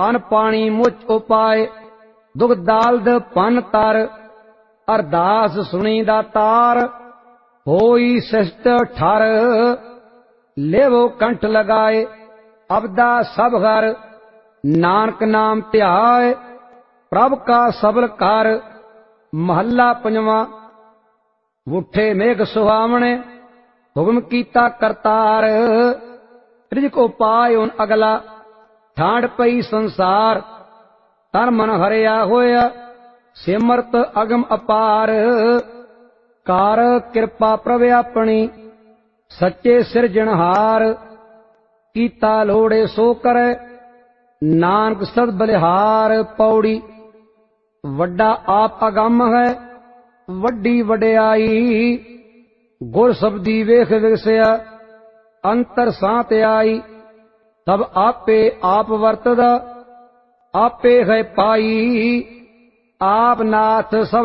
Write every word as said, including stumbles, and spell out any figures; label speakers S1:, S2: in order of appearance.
S1: अन पानी मुच उपाय दुख दालद पन तर अरदास सुनी दातार होई सिष्ट ठर लेवो कंठ लगाए अबदा सब घर नानक नाम ध्याय प्रभ का सबल कर महला पंजवा उठे मेघ सुहावने हुक्म कीता करतार रिजक उपाय उन अगला ठांड पई संसार तन मन हरिया होया सिमरत अगम अपार कार कृपा प्रभ अपनी सच्चे सिरजनहार कीता लोड़े सो करे नानक सद बलिहार पौड़ी वड्डा आप अगम है वड्डी वड्याई गुर शब्दी वेख विगसिया अंतर सांत आई तब आपे आप वर्तदा आपे है पाई आप नाथ सब